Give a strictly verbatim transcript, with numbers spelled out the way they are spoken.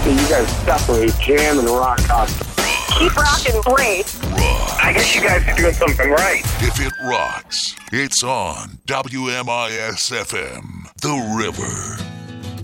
So you guys definitely jam and rock concert. Keep rocking, great. Rock. I guess you guys are doing something right. If it rocks, it's on W M I S F M, The River.